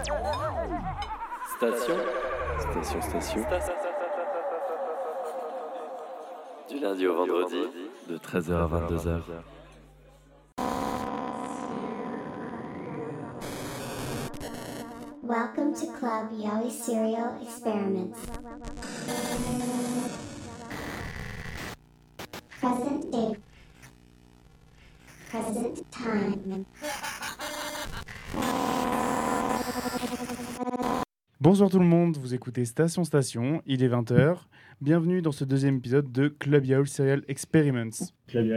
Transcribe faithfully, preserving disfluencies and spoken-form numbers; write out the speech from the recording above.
Station. Station, station. Du lundi au vendredi, de treize heures à vingt-deux heures. Welcome to Club Yowie Serial Experiments. Present date. Present time. Bonjour tout le monde, vous écoutez Station Station, il est vingt heures. Bienvenue dans ce deuxième épisode de Club Yowie Serial Experiments. Club